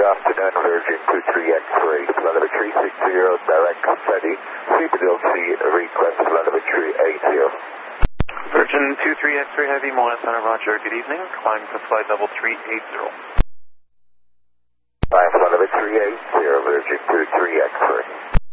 afternoon, Virgin 23X-ray, telemetry 60, direct steady, frequency request telemetry 80. Virgin 23X-ray Heavy, Moana Center, Roger, good evening, climb to flight level 380. Climb telemetry 80, Virgin 23X-ray.